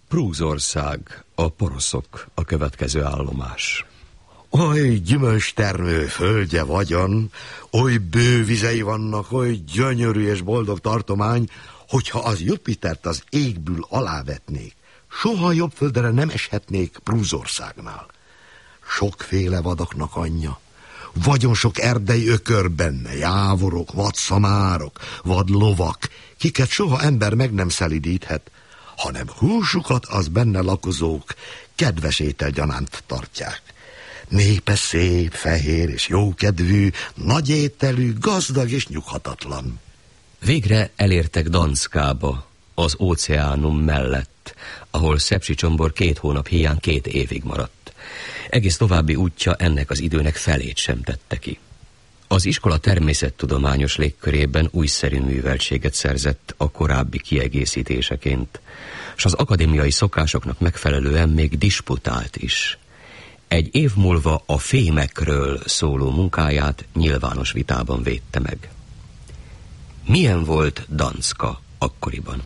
Prúzország, a poroszok, a következő állomás. Oly gyümölcstermő földje vagyon, oly bő vizei vannak, oly gyönyörű és boldog tartomány, hogyha az Jupitert az égből alávetnék, soha jobb földre nem eshetnék Prúzországnál. Sokféle vadaknak anyja, vagyon sok erdei ökör benne, jávorok, vadszamárok, vadlovak, kiket soha ember meg nem szelidíthet, hanem húsukat az benne lakozók kedves ételgyanánt tartják. Népe szép, fehér és jókedvű, nagy ételű, gazdag és nyughatatlan. Végre elértek Danszkába, az óceánum mellett, ahol Szepsicsomborr 2 hónap híján 2 évig maradt. Egész további útja ennek az időnek felét sem tette ki. Az iskola természettudományos légkörében újszerű műveltséget szerzett a korábbi kiegészítéseként, s az akadémiai szokásoknak megfelelően még disputált is. 1 év múlva a fémekről szóló munkáját nyilvános vitában védte meg. Milyen volt Danszka akkoriban?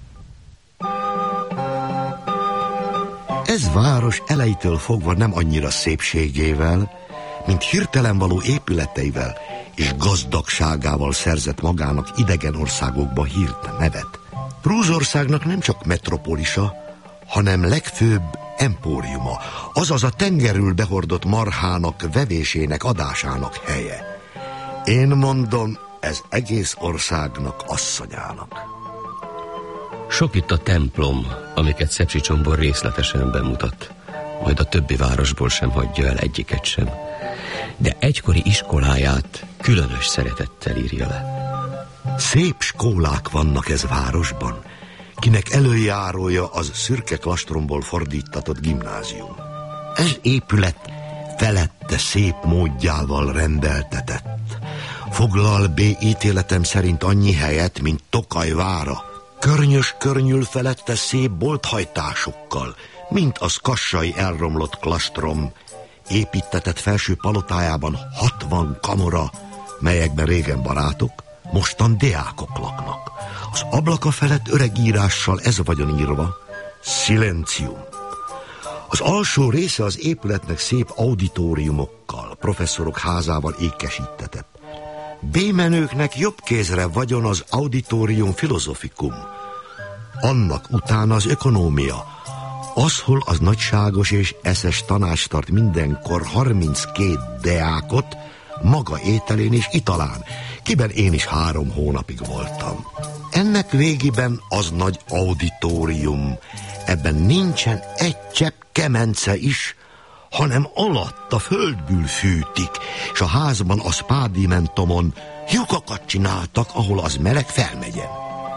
Ez város elejétől fogva nem annyira szépségével, mint hirtelen való épületeivel és gazdagságával szerzett magának idegen országokba hírt nevet. Prúzországnak nem csak metropolisa, hanem legfőbb empóriuma, azaz a tengerül behordott marhának vevésének adásának helye. Én mondom, ez egész országnak asszonyának. Sok itt a templom, amiket Szepsicsomborr részletesen bemutat, majd a többi városból sem hagyja el egyiket sem. De egykori iskoláját különös szeretettel írja le. Szép skólák vannak ez városban, kinek előjárója az szürke klastromból fordítatott gimnázium. Ez épület felette szép módjával rendeltetett. Foglal B. ítéletem szerint annyi helyet, mint Tokaj vára. Környös környül felette szép bolthajtásokkal, mint az kassai elromlott klastrom. Építetett felső palotájában 60 kamora, melyekben régen barátok, mostan diákok laknak. Az ablaka felett öreg írással ez vagyon írva: Silencium. Az alsó része az épületnek szép auditoriumokkal, professzorok házával ékesítetett. B-menőknek jobb kézre vagyon az Auditorium Philosophicum. Annak utána az ökonómia, az, hol az nagyságos és eszes tanács tart mindenkor 32 deákot, maga ételén és italán, kiben én is 3 hónapig voltam. Ennek végiben az nagy auditorium, ebben nincsen egy csepp kemence is, hanem alatt a földből fűtik, és a házban a spádimentomon lyukakat csináltak, ahol az meleg felmegyen.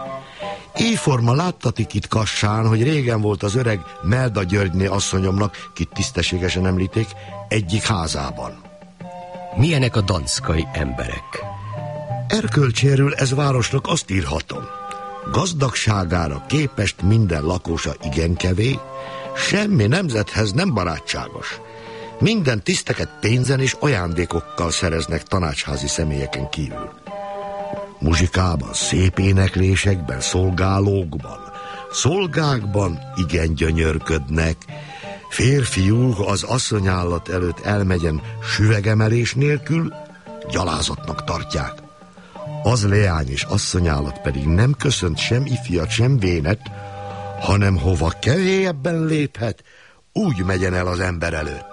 Éjforma láttatik itt Kassán, hogy régen volt az öreg Melda Györgyné asszonyomnak, kit tisztességesen említék, egyik házában. Milyenek a danszkai emberek? Erkölcséről ez városnak azt írhatom: gazdagságára képest minden lakósa igen kevés, semmi nemzethez nem barátságos. Minden tiszteket pénzen és ajándékokkal szereznek tanácsházi személyeken kívül. Muzsikában, szép éneklésekben, szolgákban igen gyönyörködnek. Férfiú az asszonyállat előtt elmegyen süvegemelés nélkül, gyalázatnak tartják. Az leány és asszonyállat pedig nem köszönt sem ifjat, sem vénet, hanem hova kevélyebben léphet, úgy megyen el az ember előtt.